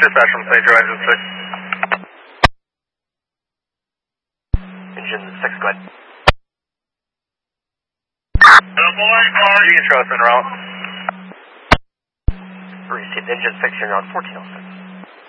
Dispatch from St. Joe, engine 6. Engine 6, go ahead. You can show us en route. Received engine 6, you're on 1406.